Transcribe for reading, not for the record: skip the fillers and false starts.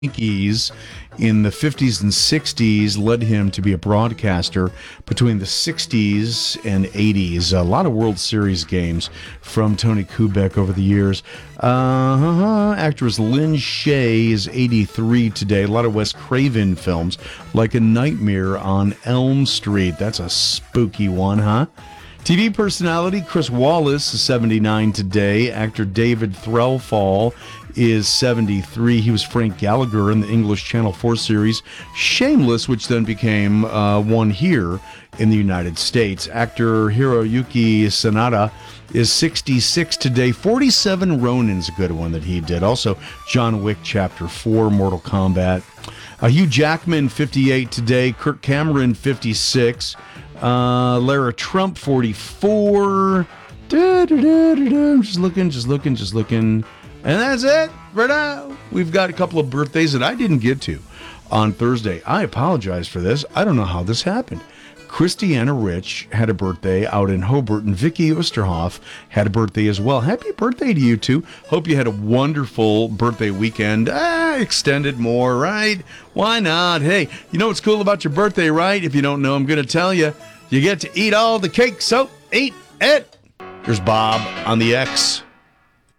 Yankees in the 50s and 60s led him to be a broadcaster between the 60s and 80s. A lot of World Series games from Tony Kubek over the years. Actress Lynn Shay is 83 today. A lot of Wes Craven films, like A Nightmare on Elm Street. That's a spooky one, huh? TV personality Chris Wallace is 79 today. Actor David Threlfall is 73. He was Frank Gallagher in the English Channel 4 series Shameless, which then became one here in the United States. Actor Hiroyuki Sanada is 66 today. 47 Ronin's a good one that he did. Also, John Wick Chapter 4, Mortal Kombat. Hugh Jackman, 58 today. Kirk Cameron, 56. Lara Trump, 44. Just looking. And that's it for now. We've got a couple of birthdays that I didn't get to on Thursday. I apologize for this. I don't know how this happened. Christiana Rich had a birthday out in Hobart, and Vicky Osterhoff had a birthday as well. Happy birthday to you two. Hope you had a wonderful birthday weekend. Extended more, right? Why not? Hey, you know what's cool about your birthday, right? If you don't know, I'm going to tell you. You get to eat all the cake, so eat it. Here's Bob on the X.